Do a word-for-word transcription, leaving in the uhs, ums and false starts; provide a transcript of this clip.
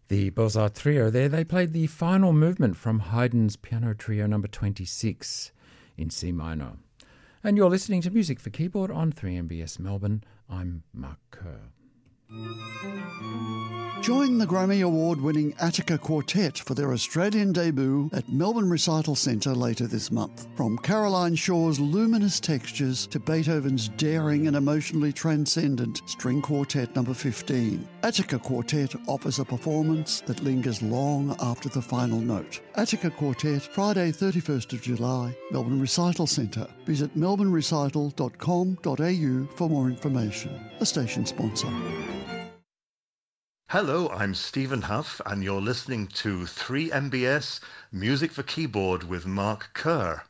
The Beaux-Arts Trio there, they played the final movement from Haydn's Piano Trio number twenty-six in C minor. And you're listening to Music for Keyboard on three M B S Melbourne. I'm Mark Kerr. Join the Grammy Award-winning Attica Quartet for their Australian debut at Melbourne Recital Centre later this month. From Caroline Shaw's luminous textures to Beethoven's daring and emotionally transcendent String Quartet number fifteen, Attica Quartet offers a performance that lingers long after the final note. Attica Quartet, Friday thirty-first of July, Melbourne Recital Centre. Visit melbourne recital dot com dot a u for more information. A station sponsor. Hello, I'm Stephen Huff, and you're listening to three M B S Music for Keyboard with Mark Kerr.